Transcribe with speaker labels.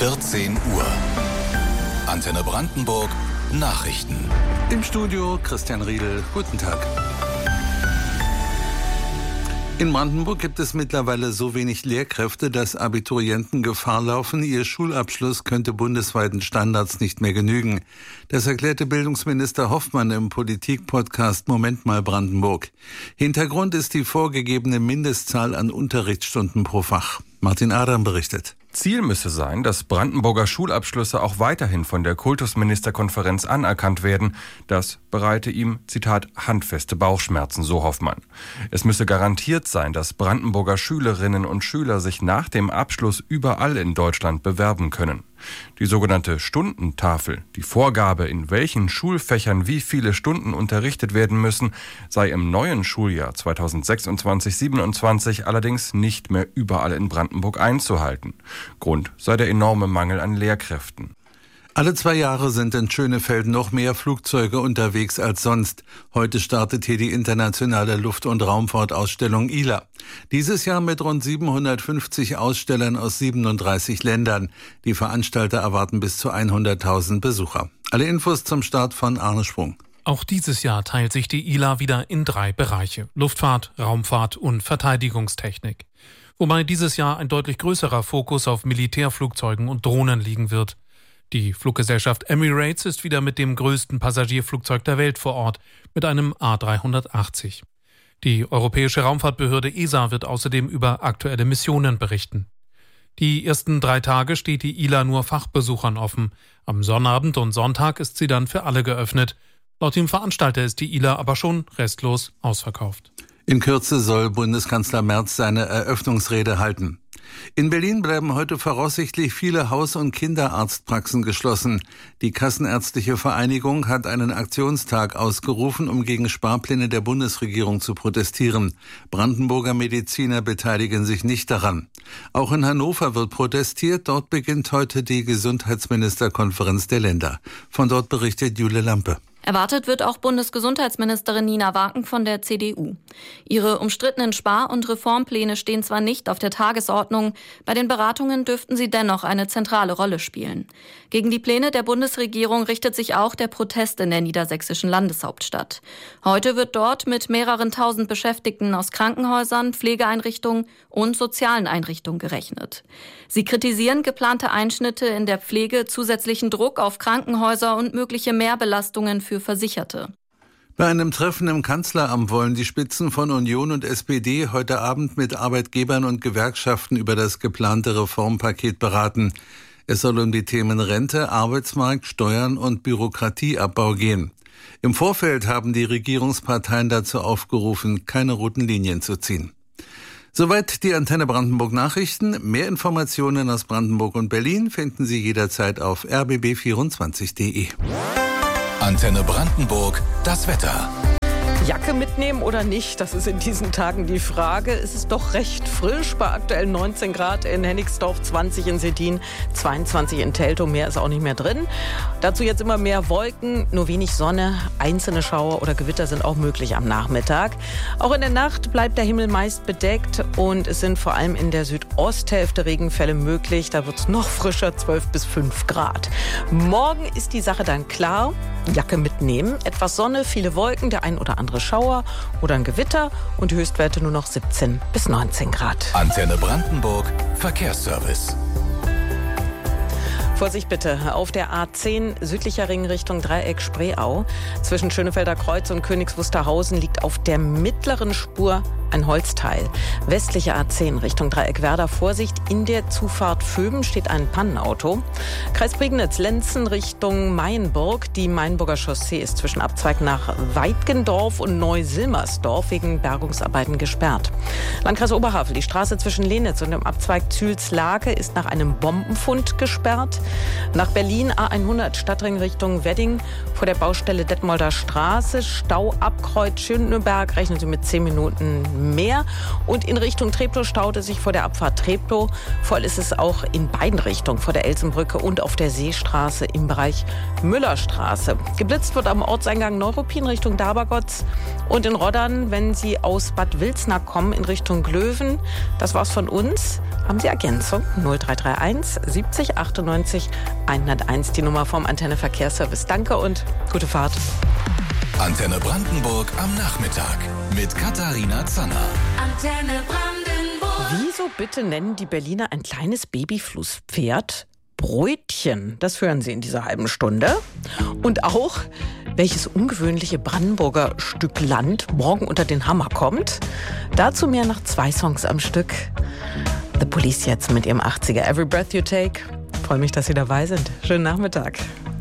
Speaker 1: 14 Uhr. Antenne Brandenburg Nachrichten.
Speaker 2: Im Studio Christian Riedel. Guten Tag. In Brandenburg gibt es mittlerweile so wenig Lehrkräfte, dass Abiturienten Gefahr laufen, ihr Schulabschluss könnte bundesweiten Standards nicht mehr genügen. Das erklärte Bildungsminister Hoffmann im Politik-Podcast Moment mal Brandenburg. Hintergrund ist die vorgegebene Mindestzahl an Unterrichtsstunden pro Fach. Martin Adam berichtet.
Speaker 3: Ziel müsse sein, dass Brandenburger Schulabschlüsse auch weiterhin von der Kultusministerkonferenz anerkannt werden. Das bereite ihm, Zitat, handfeste Bauchschmerzen, so Hoffmann. Es müsse garantiert sein, dass Brandenburger Schülerinnen und Schüler sich nach dem Abschluss überall in Deutschland bewerben können. Die sogenannte Stundentafel, die Vorgabe, in welchen Schulfächern wie viele Stunden unterrichtet werden müssen, sei im neuen Schuljahr 2026/27 allerdings nicht mehr überall in Brandenburg einzuhalten. Grund sei der enorme Mangel an Lehrkräften.
Speaker 2: Alle 2 Jahre sind in Schönefeld noch mehr Flugzeuge unterwegs als sonst. Heute startet hier die internationale Luft- und Raumfahrtausstellung ILA. Dieses Jahr mit rund 750 Ausstellern aus 37 Ländern. Die Veranstalter erwarten bis zu 100.000 Besucher. Alle Infos zum Start von Arne Sprung.
Speaker 4: Auch dieses Jahr teilt sich die ILA wieder in 3 Bereiche: Luftfahrt, Raumfahrt und Verteidigungstechnik. Wobei dieses Jahr ein deutlich größerer Fokus auf Militärflugzeugen und Drohnen liegen wird. Die Fluggesellschaft Emirates ist wieder mit dem größten Passagierflugzeug der Welt vor Ort, mit einem A380. Die Europäische Raumfahrtbehörde ESA wird außerdem über aktuelle Missionen berichten. Die ersten 3 Tage steht die ILA nur Fachbesuchern offen. Am Sonnabend und Sonntag ist sie dann für alle geöffnet. Laut dem Veranstalter ist die ILA aber schon restlos ausverkauft.
Speaker 2: In Kürze soll Bundeskanzler Merz seine Eröffnungsrede halten. In Berlin bleiben heute voraussichtlich viele Haus- und Kinderarztpraxen geschlossen. Die Kassenärztliche Vereinigung hat einen Aktionstag ausgerufen, um gegen Sparpläne der Bundesregierung zu protestieren. Brandenburger Mediziner beteiligen sich nicht daran. Auch in Hannover wird protestiert. Dort beginnt heute die Gesundheitsministerkonferenz der Länder. Von dort berichtet Jule Lampe.
Speaker 5: Erwartet wird auch Bundesgesundheitsministerin Nina Waken von der CDU. Ihre umstrittenen Spar- und Reformpläne stehen zwar nicht auf der Tagesordnung, bei den Beratungen dürften sie dennoch eine zentrale Rolle spielen. Gegen die Pläne der Bundesregierung richtet sich auch der Protest in der niedersächsischen Landeshauptstadt. Heute wird dort mit mehreren tausend Beschäftigten aus Krankenhäusern, Pflegeeinrichtungen und sozialen Einrichtungen gerechnet. Sie kritisieren geplante Einschnitte in der Pflege, zusätzlichen Druck auf Krankenhäuser und mögliche Mehrbelastungen für Versicherte.
Speaker 2: Bei einem Treffen im Kanzleramt wollen die Spitzen von Union und SPD heute Abend mit Arbeitgebern und Gewerkschaften über das geplante Reformpaket beraten. Es soll um die Themen Rente, Arbeitsmarkt, Steuern und Bürokratieabbau gehen. Im Vorfeld haben die Regierungsparteien dazu aufgerufen, keine roten Linien zu ziehen. Soweit die Antenne Brandenburg Nachrichten. Mehr Informationen aus Brandenburg und Berlin finden Sie jederzeit auf rbb24.de.
Speaker 1: Antenne Brandenburg, das Wetter.
Speaker 6: Jacke mitnehmen oder nicht, das ist in diesen Tagen die Frage. Es ist doch recht frisch, bei aktuell 19 Grad in Hennigsdorf, 20 in Sedin, 22 in Teltow, mehr ist auch nicht mehr drin. Dazu jetzt immer mehr Wolken, nur wenig Sonne, einzelne Schauer oder Gewitter sind auch möglich am Nachmittag. Auch in der Nacht bleibt der Himmel meist bedeckt und es sind vor allem in der Südosthälfte Regenfälle möglich. Da wird es noch frischer, 12 bis 5 Grad. Morgen ist die Sache dann klar. Jacke mitnehmen, etwas Sonne, viele Wolken, der ein oder andere Schauer oder ein Gewitter und die Höchstwerte nur noch 17 bis 19 Grad.
Speaker 1: Antenne Brandenburg, Verkehrsservice.
Speaker 6: Vorsicht bitte, auf der A10 südlicher Ring Richtung Dreieck Spreeau. Zwischen Schönefelder Kreuz und Königs Wusterhausen liegt auf der mittleren Spur ein Holzteil. Westliche A10 Richtung Dreieck Werder, Vorsicht, in der Zufahrt Vöben steht ein Pannenauto. Kreis Prignitz-Lenzen Richtung Mayenburg. Die Mayenburger Chaussee ist zwischen Abzweig nach Weitgendorf und Neusilmersdorf wegen Bergungsarbeiten gesperrt. Landkreis Oberhavel, die Straße zwischen Lenitz und dem Abzweig Zühlslake ist nach einem Bombenfund gesperrt. Nach Berlin A100 Stadtring Richtung Wedding vor der Baustelle Detmolder Straße. Stau ab Kreuz Schöneberg, rechnen Sie mit 10 Minuten mehr. Und in Richtung Treptow staut es sich vor der Abfahrt Treptow. Voll ist es auch in beiden Richtungen, vor der Elsenbrücke und auf der Seestraße im Bereich Müllerstraße. Geblitzt wird am Ortseingang Neuruppin Richtung Dabergotz und in Roddern, wenn Sie aus Bad Wilsnack kommen in Richtung Glöwen. Das war's von uns. Haben Sie Ergänzung? 0331 70 98 101, die Nummer vom Antenne Verkehrsservice. Danke und gute Fahrt.
Speaker 1: Antenne Brandenburg am Nachmittag mit Katharina Zanner.
Speaker 7: Antenne Brandenburg.
Speaker 6: Wieso bitte nennen die Berliner ein kleines Babyflusspferd Brötchen? Das hören Sie in dieser halben Stunde. Und auch, welches ungewöhnliche Brandenburger Stück Land morgen unter den Hammer kommt. Dazu mehr nach 2 Songs am Stück. The Police jetzt mit ihrem 80er Every Breath You Take. Ich freue mich, dass Sie dabei sind. Schönen Nachmittag.